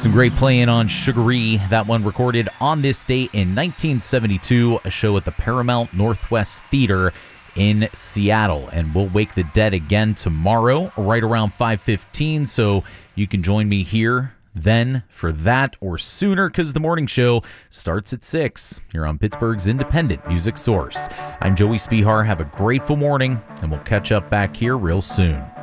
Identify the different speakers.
Speaker 1: Some great playing on Sugaree. That one recorded on this date in 1972, a show at the Paramount Northwest Theater in Seattle. And we'll wake the dead again tomorrow, right around 5:15. So you can join me here then for that or sooner, because the morning show starts at 6 here on Pittsburgh's independent music source. I'm Joey Spihar. Have a grateful morning, and we'll catch up back here real soon.